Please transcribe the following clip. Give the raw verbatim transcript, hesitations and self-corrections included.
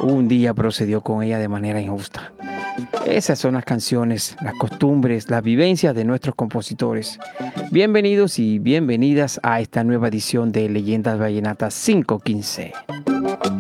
un día procedió con ella de manera injusta. Esas son las canciones, las costumbres, las vivencias de nuestros compositores. Bienvenidos y bienvenidas a esta nueva edición de Leyendas Vallenatas quinientos quince.